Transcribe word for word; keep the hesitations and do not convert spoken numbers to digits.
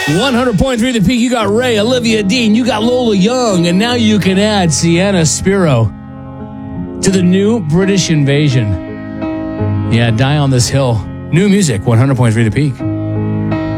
one hundred point three The Peak, you got Ray, Olivia Dean, you got Lola Young, and now you can add Sienna Spiro to the new British Invasion. Yeah, Die on This Hill. New music, one hundred point three The Peak.